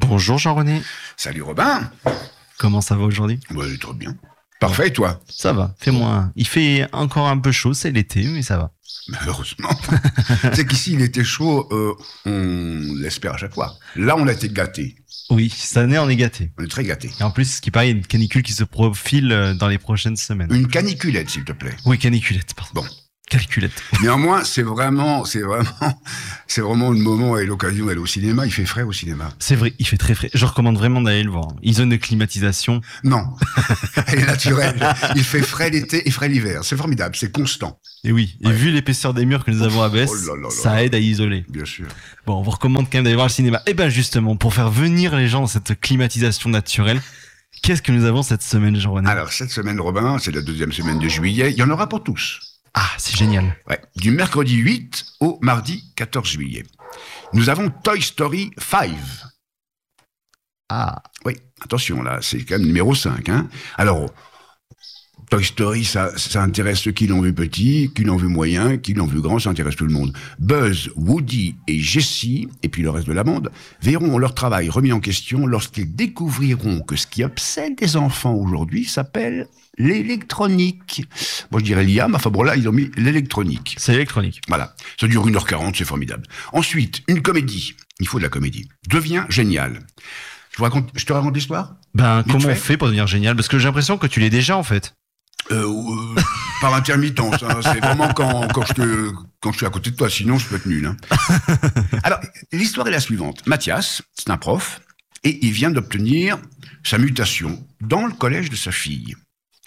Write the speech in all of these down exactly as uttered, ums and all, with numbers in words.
Bonjour Jean-René. Salut Robin. Comment ça va aujourd'hui? Ouais, trop bien. Parfait, et toi? Ça va, fais-moi. Il fait encore un peu chaud, c'est l'été, mais ça va. Mais heureusement. C'est qu'ici, il était chaud, euh, on l'espère à chaque fois. Là, on a été gâtés. Oui, cette année, on est gâtés. On est très gâtés. Et en plus, ce qui paraît, il y a une canicule qui se profile dans les prochaines semaines. Une caniculette, s'il te plaît. Oui, caniculette, pardon. Bon. Calculette. Néanmoins, c'est vraiment, c'est vraiment, c'est vraiment le moment et l'occasion d'aller au cinéma. Il fait frais au cinéma. C'est vrai, il fait très frais. Je recommande vraiment d'aller le voir. Ils ont une climatisation. Non. Elle est naturelle. Il fait frais l'été et frais l'hiver. C'est formidable. C'est constant. Et oui. Et ouais. Vu l'épaisseur des murs que nous avons à Besse, oh là là là ça là. aide à isoler. Bien sûr. Bon, on vous recommande quand même d'aller voir le cinéma. Et ben, justement, pour faire venir les gens dans cette climatisation naturelle, qu'est-ce que nous avons cette semaine, Jean-René? Alors, cette semaine, Robin, c'est la deuxième semaine de juillet. Il y en aura pour tous. Ah, c'est génial. Ouais. Du mercredi huit au mardi quatorze juillet. Nous avons Toy Story cinq. Ah. Oui, attention, là, c'est quand même numéro cinq. Hein. Alors, Toy Story, ça, ça intéresse ceux qui l'ont vu petit, qui l'ont vu moyen, qui l'ont vu grand, ça intéresse tout le monde. Buzz, Woody et Jessie, et puis le reste de la bande, verront leur travail remis en question lorsqu'ils découvriront que ce qui obsède les enfants aujourd'hui s'appelle l'électronique. Moi, je dirais l'I A, mais enfin bon, là, ils ont mis l'électronique. C'est électronique. Voilà. Ça dure une heure quarante, c'est formidable. Ensuite, une comédie. Il faut de la comédie. Devient génial. Je, vous raconte, je te raconte l'histoire? Ben, Vite comment fait. on fait pour devenir génial? Parce que j'ai l'impression que tu l'es déjà, en fait. Euh, euh, par intermittence. Hein. C'est vraiment quand, quand, je te, quand je suis à côté de toi. Sinon, je peux être nul. Hein. Alors, l'histoire est la suivante. Mathias, c'est un prof, et il vient d'obtenir sa mutation dans le collège de sa fille.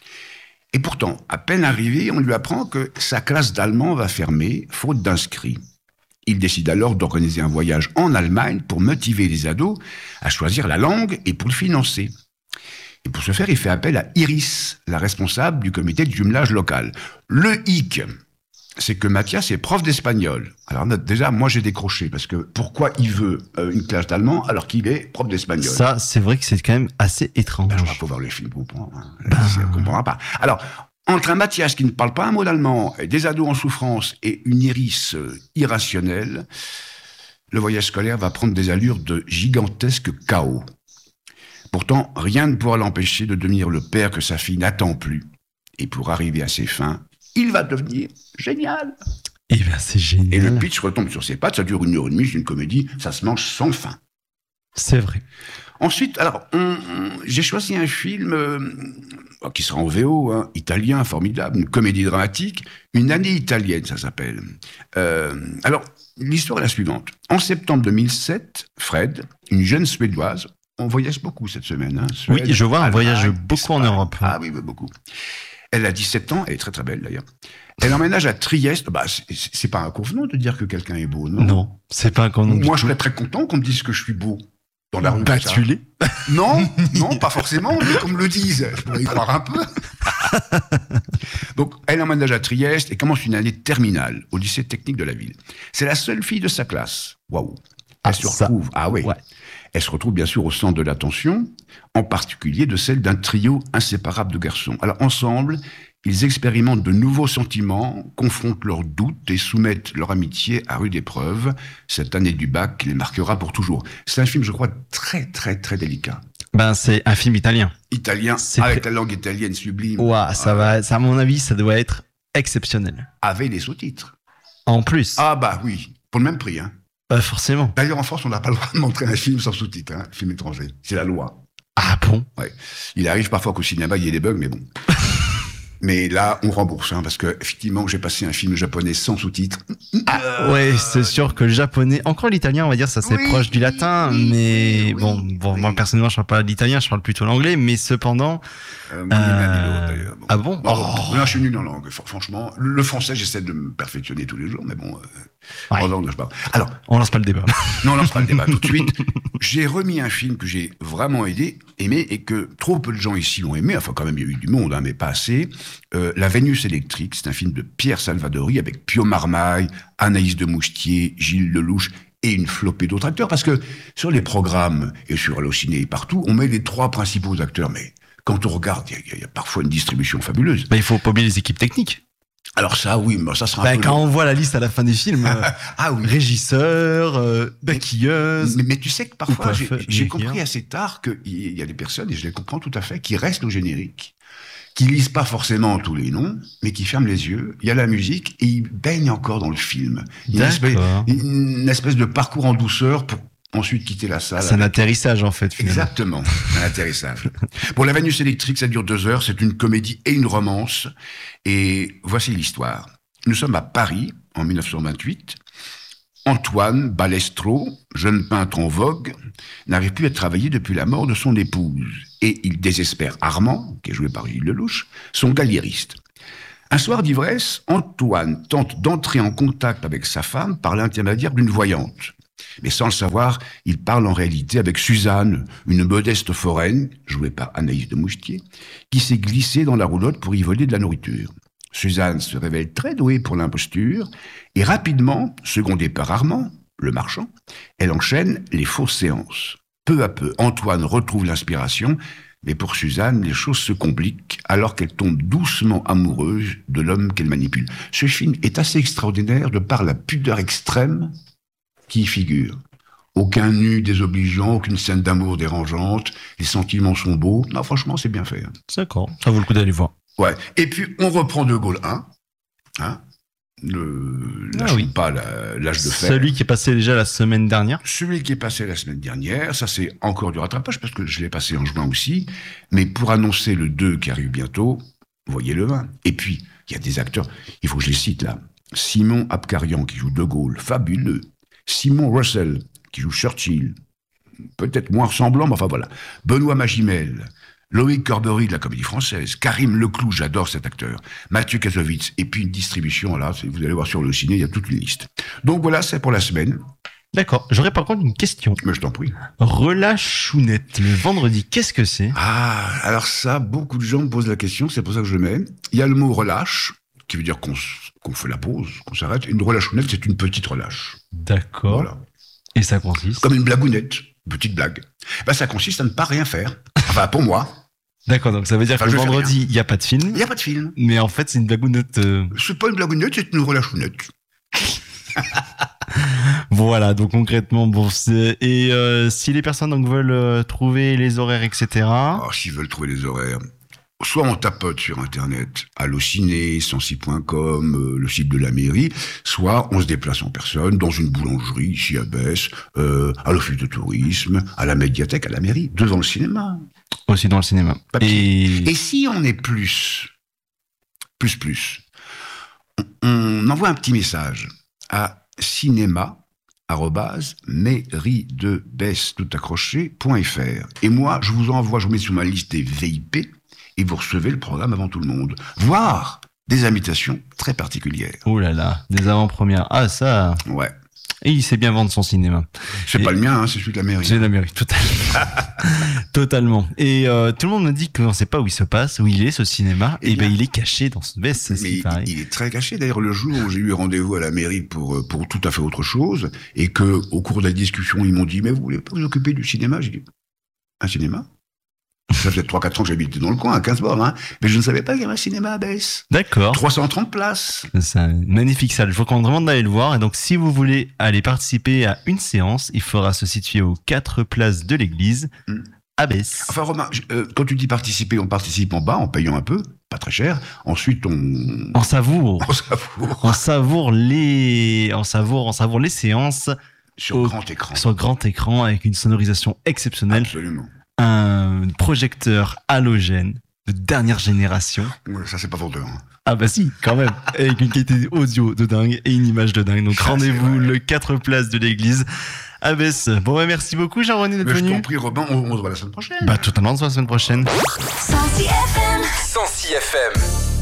Et pourtant, à peine arrivé, on lui apprend que sa classe d'allemand va fermer, faute d'inscrits. Il décide alors d'organiser un voyage en Allemagne pour motiver les ados à choisir la langue et pour le financer. Et pour ce faire, il fait appel à Iris, la responsable du comité de jumelage local. Le hic, c'est que Mathias est prof d'espagnol. Alors déjà, moi j'ai décroché, parce que pourquoi il veut euh, une classe d'allemand alors qu'il est prof d'espagnol? Ça, c'est vrai que c'est quand même assez étrange. Ben, il faut voir le film pour comprendre. Hein. Ben... On ne comprendra pas. Alors, entre un Mathias qui ne parle pas un mot d'allemand, et des ados en souffrance, et une Iris euh, irrationnelle, le voyage scolaire va prendre des allures de gigantesque chaos. Pourtant, rien ne pourra l'empêcher de devenir le père que sa fille n'attend plus. Et pour arriver à ses fins, il va devenir génial. Eh bien, c'est génial. Et le pitch retombe sur ses pattes, ça dure une heure et demie, c'est une comédie, ça se mange sans fin. C'est vrai. Ensuite, alors, on, on, j'ai choisi un film euh, qui sera en V O, hein, italien, formidable, une comédie dramatique, Une année italienne, ça s'appelle. Euh, alors, l'histoire est la suivante. En septembre deux mille sept, Fred, une jeune Suédoise, on voyage beaucoup cette semaine. Hein, Suède, oui, je vois, on Allemagne, voyage beaucoup en Europe. Ah oui, beaucoup. Elle a dix-sept ans, elle est très très belle d'ailleurs. Elle emménage à Trieste. Bah, c'est, c'est pas inconvenant de dire que quelqu'un est beau, non? Non, c'est pas inconvenant. Moi, je serais très content qu'on me dise que je suis beau dans la rue. Bah, tu l'es. Non, non, pas forcément, mais qu'on me le dise. Je pourrais y croire un peu. Donc, elle emménage à Trieste et commence une année terminale au lycée technique de la ville. C'est la seule fille de sa classe. Waouh. Elle ah, se retrouve. Ça. Ah oui. Ouais. Elle se retrouve bien sûr au centre de l'attention, en particulier de celle d'un trio inséparable de garçons. Alors ensemble, ils expérimentent de nouveaux sentiments, confrontent leurs doutes et soumettent leur amitié à rude épreuve. Cette année du bac les marquera pour toujours. C'est un film, je crois, très très très délicat. Ben c'est un film italien. Italien, c'est avec pré... la langue italienne sublime. Ouah, ça euh... va, ça à mon avis, ça doit être exceptionnel. Avec les sous-titres. En plus. Ah bah oui, pour le même prix, hein. Euh, forcément. D'ailleurs, en France, on n'a pas le droit de montrer un film sans sous-titres, hein, un film étranger. C'est la loi. Ah bon? Ouais. Il arrive parfois qu'au cinéma, il y ait des bugs, mais bon. Mais là, on rembourse, hein, parce que effectivement, j'ai passé un film japonais sans sous-titres. Ah, euh, ouais, c'est sûr que le japonais, encore l'italien, on va dire, ça c'est oui, proche du latin, oui, mais oui, bon, bon oui. Moi personnellement, je parle pas l'italien, je parle plutôt l'anglais, mais cependant. Euh, moi, euh... d'ailleurs. Bon. Ah bon? Bon, oh. Là, je suis nul en langue. Franchement, le français, j'essaie de me perfectionner tous les jours, mais bon. Euh, ouais. En langue, je parle. Alors, on lance pas le débat. Non, on lance pas le débat tout de suite. J'ai remis un film que j'ai vraiment aidé, aimé, et que trop peu de gens ici l'ont aimé. Enfin, quand même, il y a eu du monde, hein, mais pas assez. Euh, La Vénus électrique, c'est un film de Pierre Salvadori avec Pio Marmaille, Anaïs de Moustier, Gilles Lelouch et une flopée d'autres acteurs. Parce que sur les programmes et sur Allociné et partout, on met les trois principaux acteurs. Mais quand on regarde, il y, y a parfois une distribution fabuleuse. Bah, il faut pas oublier les équipes techniques. Alors ça, oui, mais ça sera un bah, peu... Quand on voit la liste à la fin des films, euh, ah oui. Régisseur, euh, maquilleuse... Mais, mais tu sais que parfois, j'ai, fait, j'ai compris assez tard qu'il y a des personnes, et je les comprends tout à fait, qui restent au générique, qui lisent pas forcément tous les noms, mais qui ferment les yeux, il y a la musique, et ils baignent encore dans le film. Une espèce, une espèce de parcours en douceur pour ensuite quitter la salle. C'est avec... un atterrissage, en fait, finalement. Exactement, un atterrissage. Pour La Vénus électrique, ça dure deux heures, c'est une comédie et une romance. Et voici l'histoire. Nous sommes à Paris, en dix-neuf cent vingt-huit. Antoine Balestro, jeune peintre en vogue, n'arrive plus à travailler depuis la mort de son épouse. Et il désespère Armand, qui est joué par Gilles Lelouch, son galliériste. Un soir d'ivresse, Antoine tente d'entrer en contact avec sa femme par l'intermédiaire d'une voyante. Mais sans le savoir, il parle en réalité avec Suzanne, une modeste foraine, jouée par Anaïs de Moustier, qui s'est glissée dans la roulotte pour y voler de la nourriture. Suzanne se révèle très douée pour l'imposture, et rapidement, secondée par Armand, le marchand, elle enchaîne les fausses séances. Peu à peu, Antoine retrouve l'inspiration, mais pour Suzanne, les choses se compliquent alors qu'elle tombe doucement amoureuse de l'homme qu'elle manipule. Ce film est assez extraordinaire de par la pudeur extrême qui y figure. Aucun nu désobligeant, aucune scène d'amour dérangeante, les sentiments sont beaux. Non, franchement, c'est bien fait. D'accord, ça vaut le coup d'aller voir. Ouais. Et puis, on reprend De Gaulle un. Hein le, ah oui. pas la, l'âge de fer. Celui qui est passé déjà la semaine dernière. Celui qui est passé la semaine dernière, ça c'est encore du rattrapage parce que je l'ai passé en juin aussi. Mais pour annoncer le deux qui arrive bientôt, voyez le un. Et puis, il y a des acteurs, il faut que je les cite là. Simon Abkarian qui joue De Gaulle, fabuleux. Simon Russell, qui joue Churchill, peut-être moins ressemblant, mais enfin voilà. Benoît Magimel, Loïc Corbery de la Comédie Française, Karim Leclou, j'adore cet acteur, Mathieu Kassovitz, et puis une distribution, là, vous allez voir sur le ciné, il y a toute une liste. Donc voilà, c'est pour la semaine. D'accord, j'aurais par contre une question. Mais je t'en prie. Relâchounette, le vendredi, qu'est-ce que c'est ? Ah, alors ça, beaucoup de gens me posent la question, c'est pour ça que je le mets. Il y a le mot relâche, qui veut dire qu'on, qu'on fait la pause, qu'on s'arrête. Une relâchounette, c'est une petite relâche. D'accord. Voilà. Et ça consiste ? Comme une blagounette, une petite blague. Ben, ça consiste à ne pas rien faire. Enfin, pour moi. D'accord, donc ça veut dire enfin, que le vendredi, il n'y a pas de film. Il n'y a pas de film. Mais en fait, c'est une blagounette. Euh... C'est pas une blagounette, c'est une relâchounette. Voilà, donc concrètement, bon, c'est... et euh, si les personnes donc veulent euh, trouver les horaires, et cetera. Alors, s'ils veulent trouver les horaires, soit on tapote sur Internet, Allociné, cent six point com, euh, le site de la mairie, soit on se déplace en personne dans une boulangerie, ici à Besse, euh, à l'office de tourisme, à la médiathèque, à la mairie, devant le cinéma. Aussi dans le cinéma. Et... Et si on est plus, plus, plus, on, on envoie un petit message à cinéma arobase mairie de Besse tout accroché point f r. Et moi, je vous envoie, je vous mets sur ma liste des V I P et vous recevez le programme avant tout le monde. Voire des invitations très particulières. Oh là là, des avant-premières. Ah, ça. Ouais. Et il sait bien vendre son cinéma. C'est et pas le mien, hein, c'est celui de la mairie. C'est de la mairie, totalement. Totalement. Et euh, tout le monde me dit qu'on ne sait pas où il se passe, où il est ce cinéma. Et, et ben il est caché dans ce veste. Mais il, il est très caché. D'ailleurs, le jour où j'ai eu rendez-vous à la mairie pour pour tout à fait autre chose, et que au cours de la discussion, ils m'ont dit mais vous voulez pas vous occuper du cinéma ? J'ai dit un cinéma ? Ça faisait trois quatre ans que j'habitais dans le coin, à quinze bornes, hein. Mais je ne savais pas qu'il y avait un cinéma à Besse. D'accord. trois cent trente places. C'est une magnifique salle. Je vous recommande vraiment d'aller le voir. Et donc, si vous voulez aller participer à une séance, il faudra se situer aux quatre places de l'église, mmh. à Besse. Enfin, Romain, euh, quand tu dis participer, on participe en bas, en payant un peu, pas très cher. Ensuite, on... On savoure. On savoure. On savoure les... On savoure, on savoure les séances. Sur au... grand écran. Sur grand écran, avec une sonorisation exceptionnelle. Absolument. Un projecteur halogène de dernière génération. Ouais, ça, c'est pas vendeur. Hein. Ah bah si, quand même. Avec une qualité audio de dingue et une image de dingue. Donc ça, rendez-vous le quatre places de l'église à Besse. Bon bah merci beaucoup Jean-René d'être venu. Je t'en prie Robin, on, on se voit la semaine prochaine. Bah totalement, on se voit la semaine prochaine. cent six F M. cent six F M.